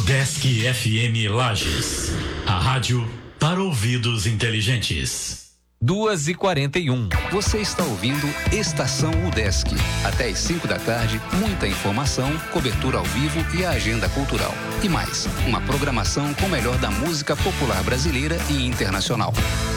Desk FM Lages, a rádio para ouvidos inteligentes. 2h41. Você está ouvindo Estação UDESC. Até às 5 da tarde, muita informação, cobertura ao vivo e a agenda cultural. E mais, uma programação com o melhor da música popular brasileira e internacional.